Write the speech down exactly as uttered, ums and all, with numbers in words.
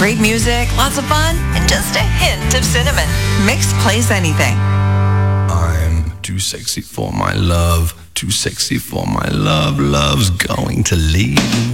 Great music, lots of fun, and just a hint of cinnamon. Mix plays anything. I'm too sexy for my love, too sexy for my love, love's going to leave.